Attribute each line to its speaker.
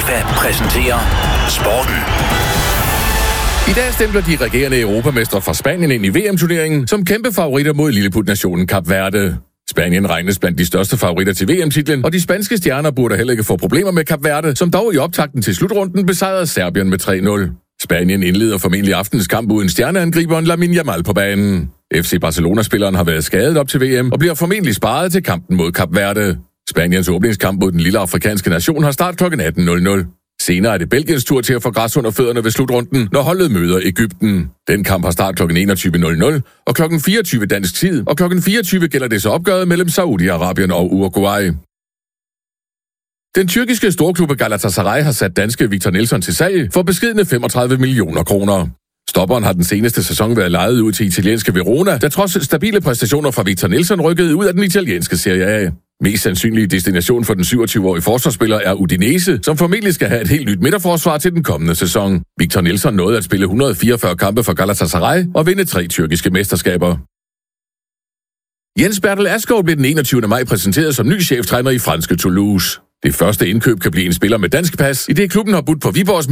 Speaker 1: Alfa præsenterer Sporten.
Speaker 2: I dag stempler de regerende europamestre fra Spanien ind i VM-turneringen som kæmpe favoritter mod lilleputnationen Kap Verde. Spanien regnes blandt de største favoritter til VM-titlen, og de spanske stjerner burde heller ikke få problemer med Kap Verde, som dog i optakten til slutrunden besejrede Serbien med 3-0. Spanien indleder formentlig aftenens kamp uden stjerneangriberen Lamine Yamal på banen. FC Barcelona-spilleren har været skadet op til VM og bliver formentlig sparet til kampen mod Kap Verde. Spaniens åbningskamp mod den lille afrikanske nation har start kl. 18.00. Senere er det Belgiens tur til at få græs under fødderne ved slutrunden, når holdet møder Egypten. Den kamp har start kl. 21.00 og kl. 24 dansk tid, og kl. 24 gælder det så opgøret mellem Saudi-Arabien og Uruguay. Den tyrkiske storklub Galatasaray har sat danske Victor Nelsson til salg for beskedne 35 millioner kroner. Stopperen har den seneste sæson været lejet ud til italienske Verona, der trods stabile præstationer fra Victor Nelsson rykkede ud af den italienske Serie A. Mest sandsynlige destination for den 27-årige forsvarsspiller er Udinese, som formentlig skal have et helt nyt midterforsvar til den kommende sæson. Victor Nelsson nåede at spille 144 kampe for Galatasaray og vinde 3 tyrkiske mesterskaber. Jens Bertel Askov blev den 21. maj præsenteret som ny cheftræner i franske Toulouse. Det første indkøb kan blive en spiller med dansk pas, i det klubben har budt på Viborgs